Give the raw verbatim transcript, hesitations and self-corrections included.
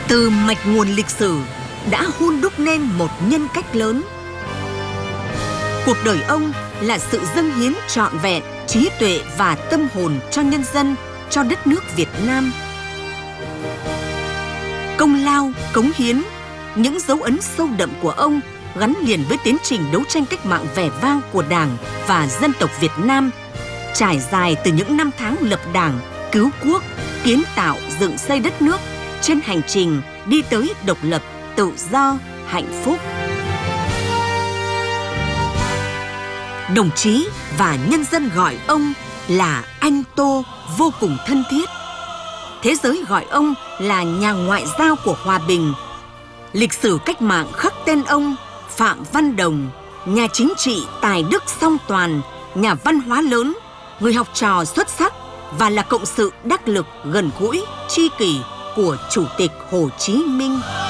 Từ mạch nguồn lịch sử đã hun đúc nên một nhân cách lớn. Cuộc đời ông là sự dâng hiến trọn vẹn trí tuệ và tâm hồn cho nhân dân, cho đất nước Việt Nam. Công lao, cống hiến, những dấu ấn sâu đậm của ông gắn liền với tiến trình đấu tranh cách mạng vẻ vang của Đảng và dân tộc Việt Nam, trải dài từ những năm tháng lập Đảng, cứu quốc, kiến tạo, dựng xây đất nước trên hành trình đi tới độc lập, tự do, hạnh phúc. Đồng chí và nhân dân gọi ông là anh Tô vô cùng thân thiết. Thế giới gọi ông là nhà ngoại giao của hòa bình. Lịch sử cách mạng khắc tên ông Phạm Văn Đồng, nhà chính trị tài đức song toàn, nhà văn hóa lớn, người học trò xuất sắc và là cộng sự đắc lực gần gũi, tri kỷ của Chủ tịch Hồ Chí Minh.